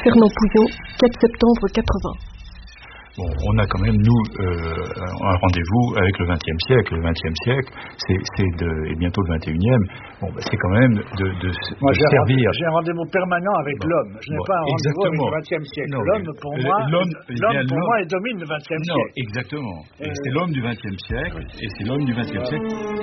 Fernand Pouillon, 4 septembre 80. Bon, on a quand même, nous, un rendez-vous avec le XXe siècle. Le XXe siècle, et bientôt le XXIe, bon, c'est quand même de servir. J'ai un rendez-vous permanent avec l'homme. Je n'ai pas un rendez-vous avec le XXe siècle. Non, l'homme, pour moi, domine le XXe siècle. Non, exactement. Et c'est l'homme du XXe siècle, et c'est l'homme du XXe siècle